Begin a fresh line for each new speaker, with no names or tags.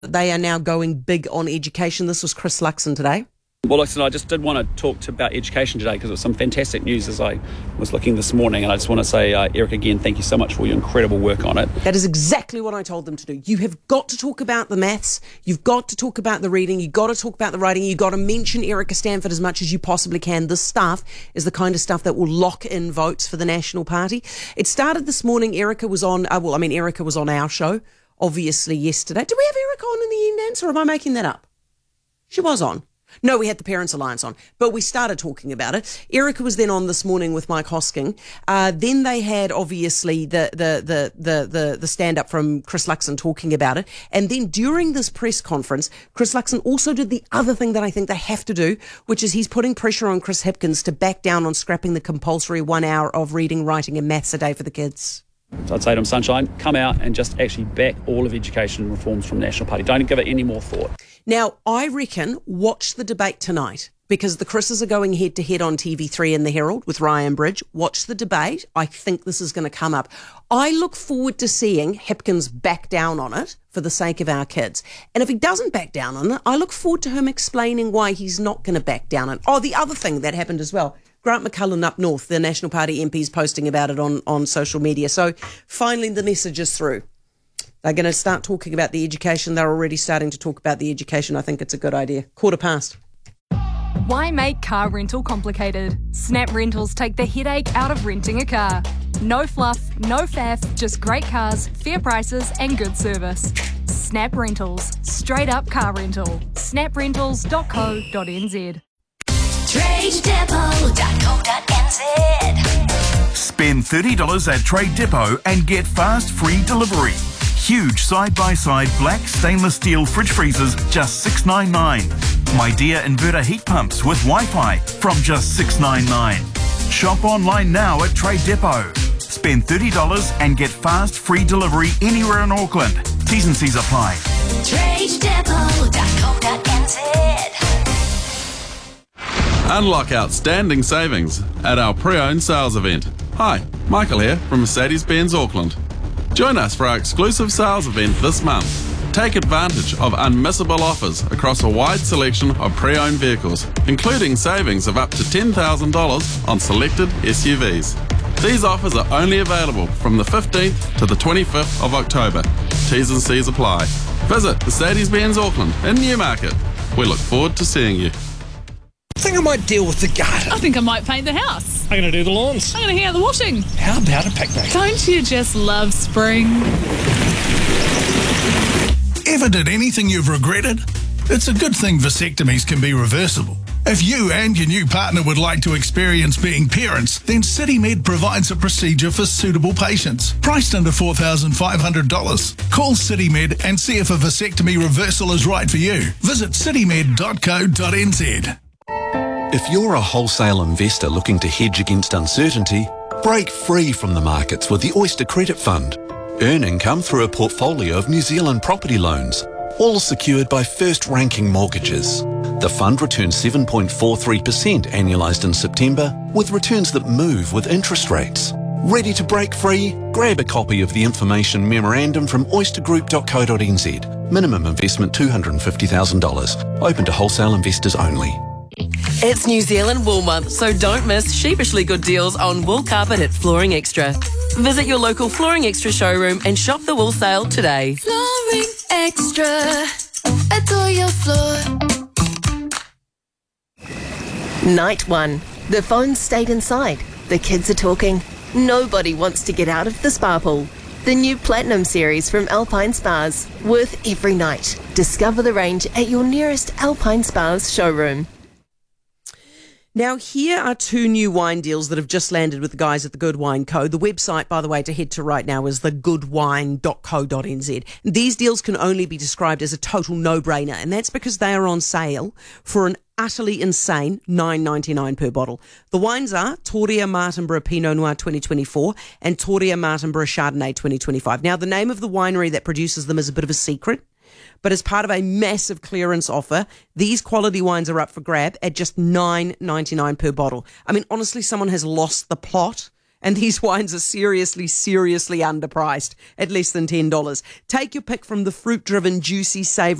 They are now going big on education. This was Chris Luxon today.
Well, listen, I just did want to talk about education today because it was some fantastic news as I was looking this morning, and I just want to say, Eric, again, thank you so much for your incredible work on it.
That is exactly what I told them to do. You have got to talk about the maths, you've got to talk about the reading, you've got to talk about the writing, you've got to mention Erica Stanford as much as you possibly can. This stuff is the kind of stuff that will lock in votes for the National Party. It started this morning. Erica was on, Erica was on our show, obviously, yesterday. Did we have Erica on in the end, Nance, or am I making that up? She was on. No, we had the Parents Alliance on, but we started talking about it. Erica was then on this morning with Mike Hosking. Then they had obviously the stand up from Chris Luxon talking about it. And then during this press conference, Chris Luxon also did the other thing that I think they have to do, which is he's putting pressure on Chris Hipkins to back down on scrapping the compulsory 1 hour of reading, writing and maths a day for the kids.
So I'd say to him, Sunshine, come out and just actually back all of education reforms from the National Party. Don't give it any more thought.
Now, I reckon watch the debate tonight because the Chris's are going head-to-head on TV3 and the Herald with Ryan Bridge. Watch the debate. I think this is going to come up. I look forward to seeing Hipkins back down on it for the sake of our kids. And if he doesn't back down on it, I look forward to him explaining why he's not going to back down on it. Oh, the other thing that happened as well. Grant McCullen up north, the National Party MP, is posting about it on social media. So finally the message is through. They're going to start talking about the education. They're already starting to talk about the education. I think it's a good idea. 1:15.
Why make car rental complicated? Snap Rentals take the headache out of renting a car. No fluff, no faff, just great cars, fair prices and good service. Snap Rentals. Straight up car rental. snaprentals.co.nz.
TradeDepot.co.nz.
Spend $30 at Trade Depot and get fast free delivery. Huge side-by-side black stainless steel fridge freezers, just $6.99. My Dear inverter heat pumps with Wi-Fi from just $6.99. Shop online now at Trade Depot. Spend $30 and get fast free delivery anywhere in Auckland. T's and C's apply.
TradeDepot.co.nz.
Unlock outstanding savings at our pre-owned sales event. Hi, Michael here from Mercedes-Benz Auckland. Join us for our exclusive sales event this month. Take advantage of unmissable offers across a wide selection of pre-owned vehicles, including savings of up to $10,000 on selected SUVs. These offers are only available from the 15th to the 25th of October. T's and C's apply. Visit Mercedes-Benz Auckland in Newmarket. We look forward to seeing you.
I think I might deal with the garden.
I think I might paint the house.
I'm going to do the lawns.
I'm going to hang out the washing.
How about a picnic?
Don't you just love spring?
Ever did anything you've regretted? It's a good thing vasectomies can be reversible. If you and your new partner would like to experience being parents, then CityMed provides a procedure for suitable patients, priced under $4,500. Call CityMed and see if a vasectomy reversal is right for you. Visit citymed.co.nz.
If you're a wholesale investor looking to hedge against uncertainty, break free from the markets with the Oyster Credit Fund. Earn income through a portfolio of New Zealand property loans, all secured by first-ranking mortgages. The fund returns 7.43% annualised in September, with returns that move with interest rates. Ready to break free? Grab a copy of the information memorandum from oystergroup.co.nz. Minimum investment $250,000. Open to wholesale investors only.
It's New Zealand Wool Month, so don't miss sheepishly good deals on wool carpet at Flooring Extra. Visit your local Flooring Extra showroom and shop the wool sale today.
Flooring Extra. Adore your floor.
Night 1. The phones stayed inside. The kids are talking. Nobody wants to get out of the spa pool. The new Platinum series from Alpine Spas. Worth every night. Discover the range at your nearest Alpine Spas showroom.
Now, here are 2 new wine deals that have just landed with the guys at the Good Wine Co. The website, by the way, to head to right now is thegoodwine.co.nz. These deals can only be described as a total no-brainer, and that's because they are on sale for an utterly insane $9.99 per bottle. The wines are Toria Martinborough Pinot Noir 2024 and Toria Martinborough Chardonnay 2025. Now, the name of the winery that produces them is a bit of a secret, but as part of a massive clearance offer, these quality wines are up for grab at just $9.99 per bottle. I mean, honestly, someone has lost the plot And these wines are seriously, seriously underpriced at less than $10. Take your pick from the fruit-driven, juicy, savoury